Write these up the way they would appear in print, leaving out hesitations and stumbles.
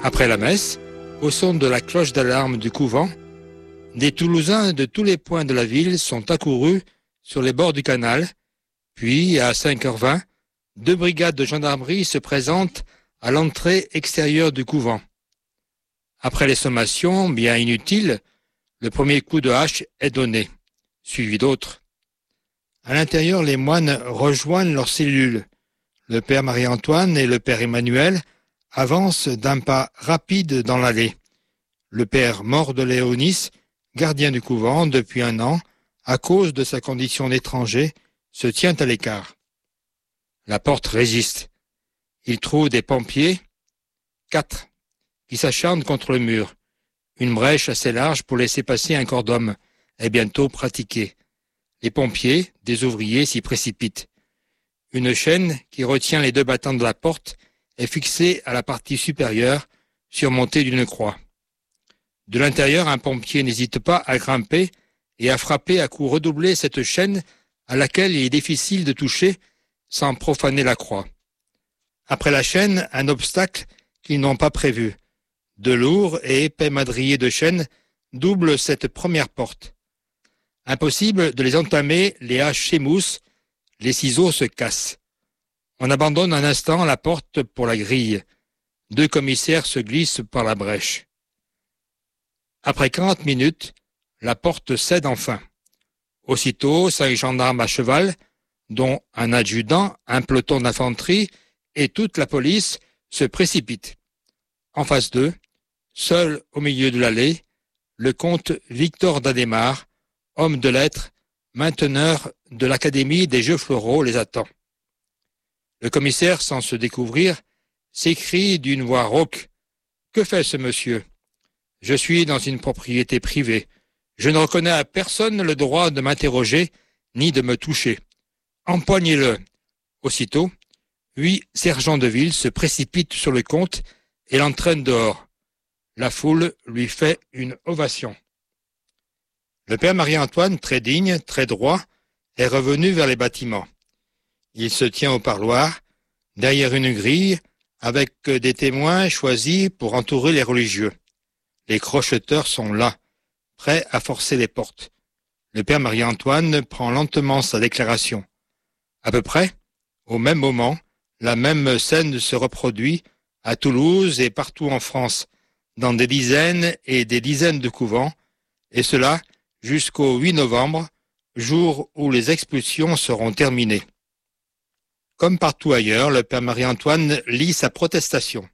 Après la messe, au son de la cloche d'alarme du couvent, des Toulousains de tous les points de la ville sont accourus sur les bords du canal, puis à 5h20, 2 brigades de gendarmerie se présentent à l'entrée extérieure du couvent. Après les sommations, bien inutiles, le premier coup de hache est donné, suivi d'autres. À l'intérieur, les moines rejoignent leurs cellules. Le père Marie-Antoine et le père Emmanuel avancent d'un pas rapide dans l'allée. Le père mort de Léonis, gardien du couvent depuis 1 an, à cause de sa condition d'étranger, se tient à l'écart. La porte résiste. Il trouve des pompiers, 4, qui s'acharnent contre le mur. Une brèche assez large pour laisser passer un corps d'homme est bientôt pratiquée. Les pompiers, des ouvriers, s'y précipitent. Une chaîne qui retient les 2 battants de la porte est fixée à la partie supérieure, surmontée d'une croix. De l'intérieur, un pompier n'hésite pas à grimper et à frapper à coups redoublés cette chaîne à laquelle il est difficile de toucher sans profaner la croix. Après la chaîne, un obstacle qu'ils n'ont pas prévu. De lourds et épais madriers de chaîne doublent cette première porte. Impossible de les entamer, les haches s'émoussent, les ciseaux se cassent. On abandonne un instant la porte pour la grille. 2 commissaires se glissent par la brèche. Après 40 minutes, la porte cède enfin. Aussitôt, 5 gendarmes à cheval, dont un adjudant, un peloton d'infanterie et toute la police se précipitent. En face d'eux, seul au milieu de l'allée, le comte Victor d'Adhémar, homme de lettres, mainteneur de l'Académie des Jeux Floraux, les attend. Le commissaire, sans se découvrir, s'écrie d'une voix rauque. « Que fait ce monsieur ? Je suis dans une propriété privée. Je ne reconnais à personne le droit de m'interroger ni de me toucher. Empoignez-le. » Aussitôt, 8 sergents de ville se précipitent sur le comte et l'entraînent dehors. La foule lui fait une ovation. Le père Marie-Antoine, très digne, très droit, est revenu vers les bâtiments. Il se tient au parloir, derrière une grille, avec des témoins choisis pour entourer les religieux. Les crocheteurs sont là, prêts à forcer les portes. Le père Marie-Antoine prend lentement sa déclaration. À peu près, au même moment, la même scène se reproduit à Toulouse et partout en France, dans des dizaines et des dizaines de couvents, et cela jusqu'au 8 novembre, jour où les expulsions seront terminées. Comme partout ailleurs, le père Marie-Antoine lit sa protestation.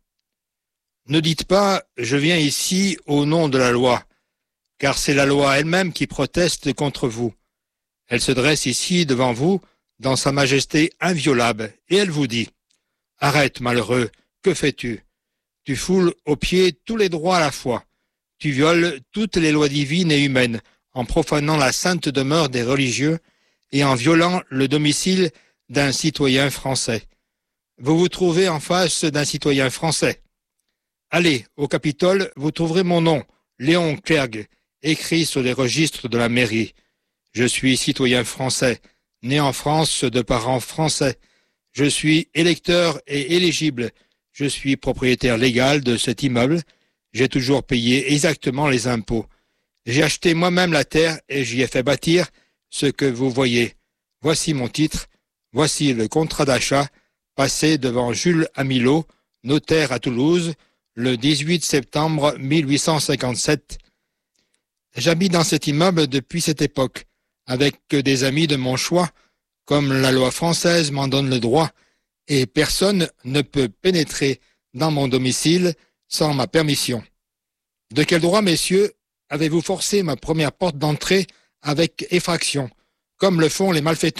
Ne dites pas « je viens ici au nom de la loi », car c'est la loi elle-même qui proteste contre vous. Elle se dresse ici devant vous dans sa majesté inviolable, et elle vous dit « Arrête, malheureux, que fais-tu ? Tu foules aux pieds tous les droits à la fois. Tu violes toutes les lois divines et humaines, en profanant la sainte demeure des religieux et en violant le domicile d'un citoyen français. Vous vous trouvez en face d'un citoyen français. Allez, au Capitole, vous trouverez mon nom, Léon Clergue, écrit sur les registres de la mairie. Je suis citoyen français, né en France de parents français. Je suis électeur et éligible. Je suis propriétaire légal de cet immeuble. J'ai toujours payé exactement les impôts. J'ai acheté moi-même la terre et j'y ai fait bâtir ce que vous voyez. Voici mon titre. Voici le contrat d'achat passé devant Jules Amilot, notaire à Toulouse, le 18 septembre 1857. J'habite dans cet immeuble depuis cette époque, avec des amis de mon choix, comme la loi française m'en donne le droit, et personne ne peut pénétrer dans mon domicile sans ma permission. De quel droit, messieurs, avez-vous forcé ma première porte d'entrée avec effraction, comme le font les malfaiteurs ?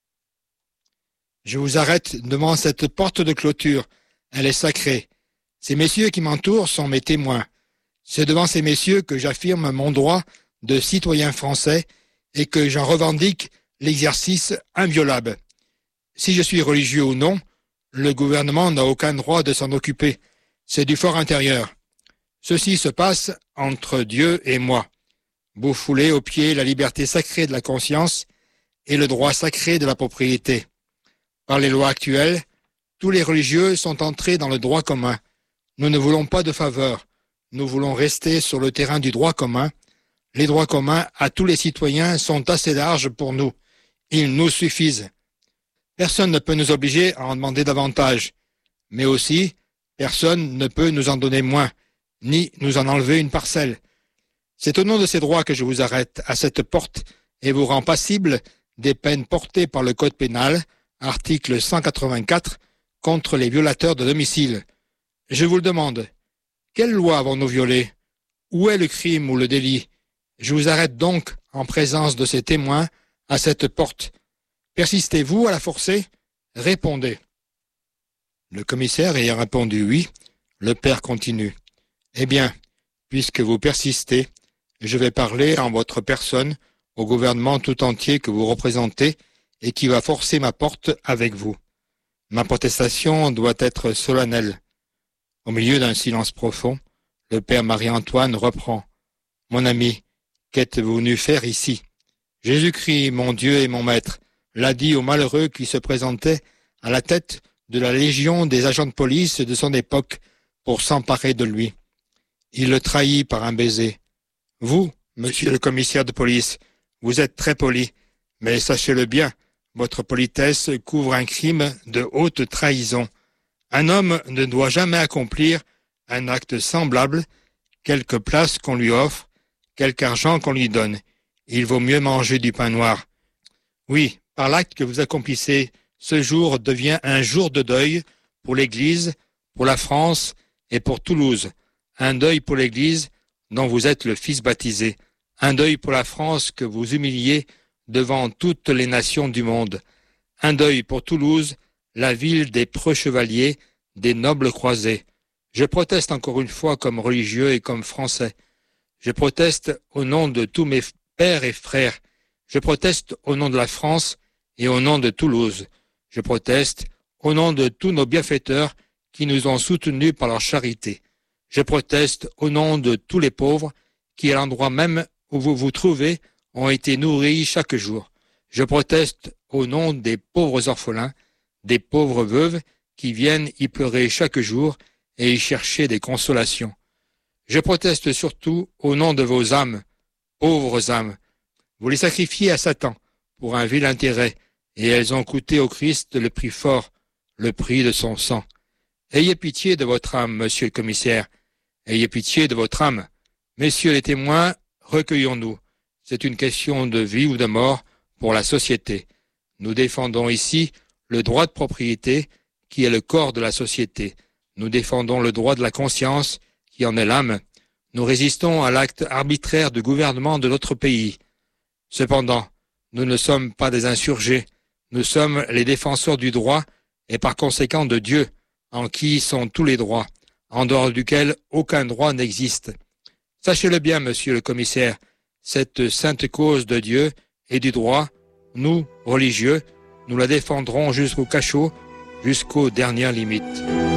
Je vous arrête devant cette porte de clôture. Elle est sacrée. Ces messieurs qui m'entourent sont mes témoins. C'est devant ces messieurs que j'affirme mon droit de citoyen français et que j'en revendique l'exercice inviolable. Si je suis religieux ou non, le gouvernement n'a aucun droit de s'en occuper. C'est du fort intérieur. Ceci se passe entre Dieu et moi. Vous foulez aux pieds la liberté sacrée de la conscience et le droit sacré de la propriété. Par les lois actuelles, tous les religieux sont entrés dans le droit commun. Nous ne voulons pas de faveur. Nous voulons rester sur le terrain du droit commun. Les droits communs à tous les citoyens sont assez larges pour nous. Ils nous suffisent. Personne ne peut nous obliger à en demander davantage. Mais aussi, personne ne peut nous en donner moins, ni nous en enlever une parcelle. C'est au nom de ces droits que je vous arrête à cette porte et vous rends passible des peines portées par le Code pénal, article 184, contre les violateurs de domicile. Je vous le demande, quelle loi avons-nous violée? Où est le crime ou le délit? Je vous arrête donc en présence de ces témoins à cette porte. Persistez-vous à la forcer? Répondez. Le commissaire ayant répondu oui, le père continue. Eh bien, puisque vous persistez, je vais parler en votre personne au gouvernement tout entier que vous représentez et qui va forcer ma porte avec vous. Ma protestation doit être solennelle. Au milieu d'un silence profond, le père Marie-Antoine reprend. Mon ami, qu'êtes-vous venu faire ici? Jésus-Christ, mon Dieu et mon Maître, l'a dit aux malheureux qui se présentaient à la tête de la légion des agents de police de son époque pour s'emparer de lui. Il le trahit par un baiser. Vous, monsieur le commissaire de police, vous êtes très poli, mais sachez-le bien, votre politesse couvre un crime de haute trahison. Un homme ne doit jamais accomplir un acte semblable, quelque place qu'on lui offre, quelque argent qu'on lui donne. Il vaut mieux manger du pain noir. Oui, par l'acte que vous accomplissez, ce jour devient un jour de deuil pour l'Église, pour la France et pour Toulouse. Un deuil pour l'Église dont vous êtes le fils baptisé. Un deuil pour la France que vous humiliez devant toutes les nations du monde. Un deuil pour Toulouse, la ville des preux chevaliers, des nobles croisés. Je proteste encore une fois comme religieux et comme Français. Je proteste au nom de tous mes pères et frères. Je proteste au nom de la France et au nom de Toulouse. Je proteste au nom de tous nos bienfaiteurs qui nous ont soutenus par leur charité. Je proteste au nom de tous les pauvres qui, à l'endroit même où vous vous trouvez, ont été nourris chaque jour. Je proteste au nom des pauvres orphelins, des pauvres veuves qui viennent y pleurer chaque jour et y chercher des consolations. Je proteste surtout au nom de vos âmes, pauvres âmes. Vous les sacrifiez à Satan pour un vil intérêt, et elles ont coûté au Christ le prix fort, le prix de son sang. Ayez pitié de votre âme, monsieur le commissaire. Ayez pitié de votre âme. Messieurs les témoins, recueillons-nous. C'est une question de vie ou de mort pour la société. Nous défendons ici le droit de propriété qui est le corps de la société. Nous défendons le droit de la conscience qui en est l'âme. Nous résistons à l'acte arbitraire du gouvernement de notre pays. Cependant, nous ne sommes pas des insurgés. Nous sommes les défenseurs du droit et par conséquent de Dieu, en qui sont tous les droits, en dehors duquel aucun droit n'existe. Sachez-le bien, monsieur le commissaire, cette sainte cause de Dieu et du droit, nous, religieux, nous la défendrons jusqu'au cachot, jusqu'aux dernières limites.